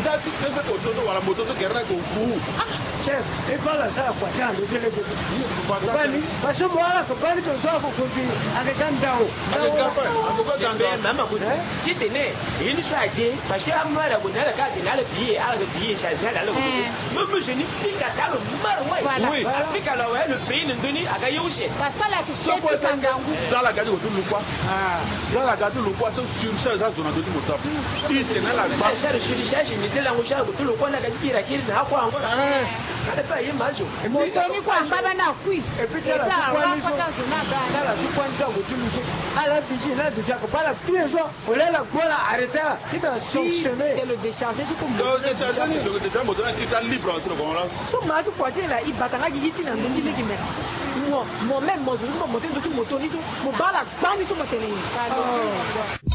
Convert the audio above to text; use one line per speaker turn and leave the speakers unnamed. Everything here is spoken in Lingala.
ça tu fais auto wala moto to kera ko ku
chef e fala sa kwa tano zile ko bani basho mwala ko bani to so ko kubi akagandao
mama ko chitene ini saje parce que amara ko nala ka nala billet ala billet ça ça là même je n'y fika talo marwa
oui
fika la ouais le pays ndoni aga yoshe
basala ki chef sangangu
zala gadi ko tulu kwa zala gadi lu kwa so sur ça zona to mo tap itena la ba
ça le surcharge ni tela ngosha ko tulu kwa na kira kiri na kwa ngora kada pa ye majo
motoni kwa baba na kui
et puis là tu kwanza ko tulu ala biji na déjà ko bala pièce on la gola arrêter tu dois sanctionner
le décharger tout comme
le décharger moto na kita libre sur le là
tout ma tout quoi là il batanga giti na ndondi leki mais moi même moi je me monter tout moto ni tout mo bala bani tout moto ni